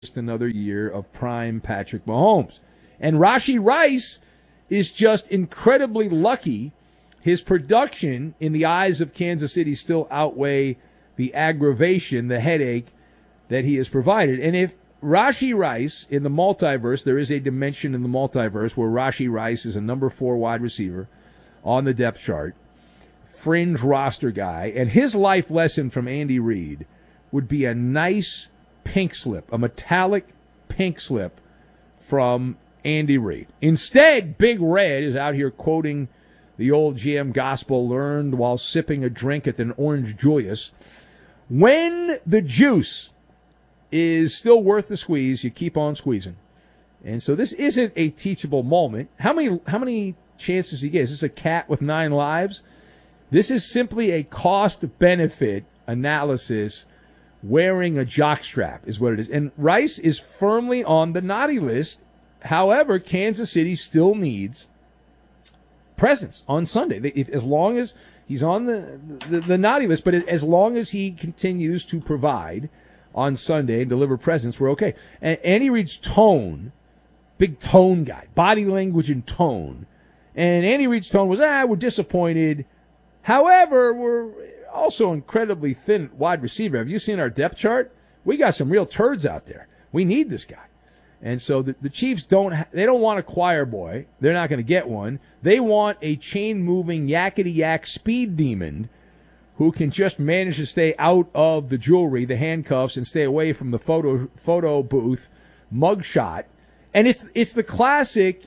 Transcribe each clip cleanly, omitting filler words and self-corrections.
just another year of prime Patrick Mahomes. And Rashee Rice is just incredibly lucky. His production in the eyes of Kansas City still outweigh the aggravation, the headache that he has provided. And if Rashee Rice in the multiverse, there is a dimension in the multiverse where Rashee Rice is a number 4 wide receiver on the depth chart, fringe roster guy, and his life lesson from Andy Reid would be a nice pink slip, a metallic pink slip from Andy Reid. Instead, Big Red is out here quoting the old GM gospel learned while sipping a drink at an Orange Julius. When the juice is still worth the squeeze, you keep on squeezing. And so this isn't a teachable moment. How many chances does he get? Is this a cat with 9 lives? This is simply a cost-benefit analysis wearing a jockstrap is what it is. And Rice is firmly on the naughty list. However, Kansas City still needs presence on Sunday. As long as he's on the naughty list, but as long as he continues to provide on Sunday and deliver presence, we're okay. And Andy Reid's tone, big tone guy, body language and tone. And Andy Reid's tone was, we're disappointed. However, we're also incredibly thin wide receiver. Have you seen our depth chart? We got some real turds out there. We need this guy. And so the Chiefs don't want a choir boy. They're not going to get one. They want a chain-moving, yakety-yak speed demon who can just manage to stay out of the jewelry, the handcuffs, and stay away from the photo booth mugshot. And it's the classic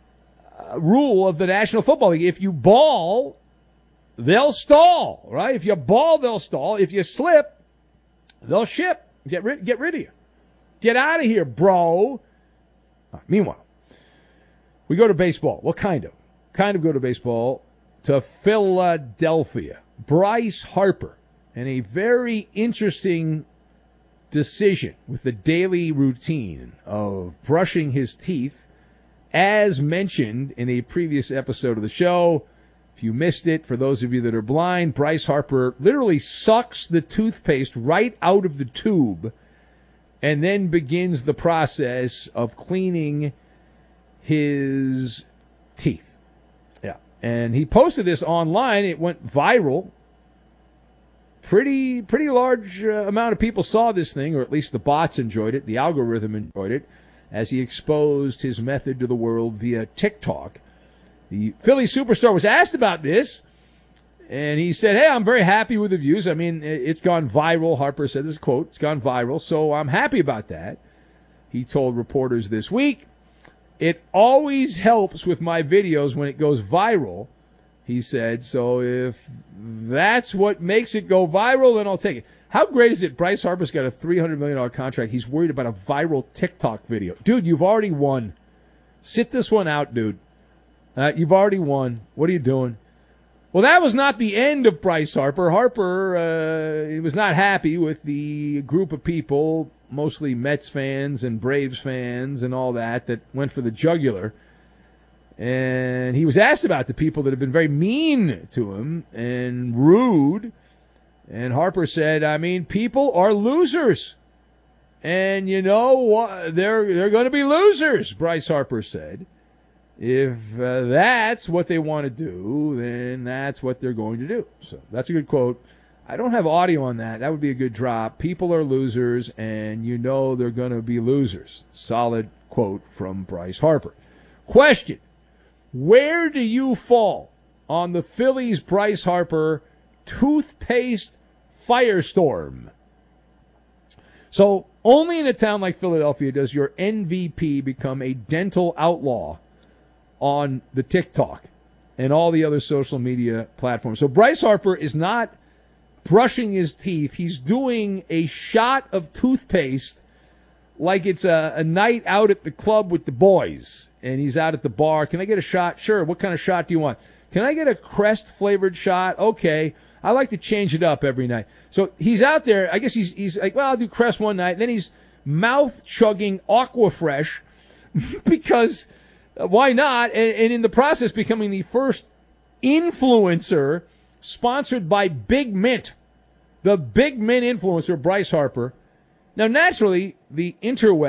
rule of the National Football League. If you ball, they'll stall, right? If you ball, they'll stall. If you slip, they'll ship. Get rid of you. Get out of here, bro. Meanwhile, we go to baseball. What kind of? Go to baseball to Philadelphia. Bryce Harper, and a very interesting decision with the daily routine of brushing his teeth, as mentioned in a previous episode of the show. If you missed it, for those of you that are blind, Bryce Harper literally sucks the toothpaste right out of the tube and then begins the process of cleaning his teeth. Yeah. And he posted this online. It went viral. Pretty large amount of people saw this thing, or at least the bots enjoyed it. The algorithm enjoyed it as he exposed his method to the world via TikTok. The Philly superstar was asked about this, and he said, I'm very happy with the views. I mean, it's gone viral. Harper said, this is a quote, it's gone viral, so I'm happy about that. He told reporters this week, it always helps with my videos when it goes viral, he said. So if that's what makes it go viral, then I'll take it. How great is it? Bryce Harper's got a $300 million contract. He's worried about a viral TikTok video. Dude, you've already won. Sit this one out, dude. You've already won. What are you doing? Well, that was not the end of Bryce Harper. He was not happy with the group of people, mostly Mets fans and Braves fans and all that went for the jugular. And he was asked about the people that have been very mean to him and rude. And Harper said, people are losers. And you know what? They're going to be losers, Bryce Harper said. If that's what they want to do, then that's what they're going to do. So that's a good quote. I don't have audio on that. That would be a good drop. People are losers, and you know they're going to be losers. Solid quote from Bryce Harper. Question: where do you fall on the Phillies' Bryce Harper toothpaste firestorm? So only in a town like Philadelphia does your MVP become a dental outlaw on the TikTok and all the other social media platforms. So Bryce Harper is not brushing his teeth. He's doing a shot of toothpaste like it's a night out at the club with the boys. And he's out at the bar. Can I get a shot? Sure. What kind of shot do you want? Can I get a Crest-flavored shot? Okay. I like to change it up every night. So he's out there. I guess he's like, well, I'll do Crest one night. And then he's mouth-chugging Aquafresh because why not? And in the process, becoming the first influencer sponsored by Big Mint. The Big Mint influencer, Bryce Harper, Now, naturally, the interweb